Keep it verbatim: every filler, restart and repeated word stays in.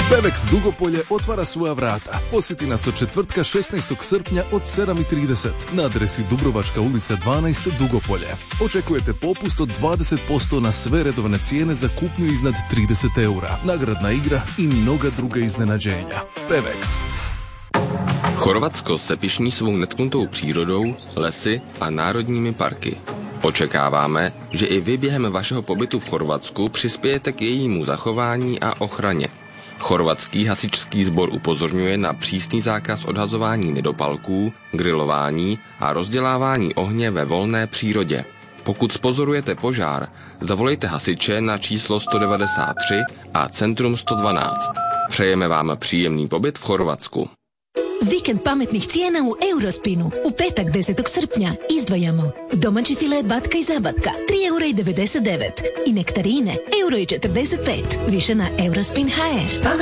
Pevex Dugopolje otvara svoja vrata. Posjeti nas od četvrtka šesnaestog srpnja od sedam i trideset na adresi Dubrovačka ulica dvanaest Dugopolje. Očekujete popust od dvadeset posto na sve redovne cijene za kupnju iznad trideset eura, nagradna igra i mnoga druga iznenađenja. Pevex. Chorvatsko se pyšní svou netknutou přírodou, lesy a národními parky. Očekáváme, že i vy během vašeho pobytu v Chorvatsku přispějete k jejímu zachování a ochraně. Chorvatský hasičský sbor upozorňuje na přísný zákaz odhazování nedopalků, grilování a rozdělávání ohně ve volné přírodě. Pokud spozorujete požár, zavolejte hasiče na číslo sto devadesát tři a Centrum sto dvanáct. Přejeme vám příjemný pobyt v Chorvatsku. Vikend pametnih cijena u Eurospinu. U petak desetog srpnja izdvajamo domaći filet batka i zabatka tri eura i devedeset devet i nektarine euro i četrdeset pet. Više na Eurospin точка hr.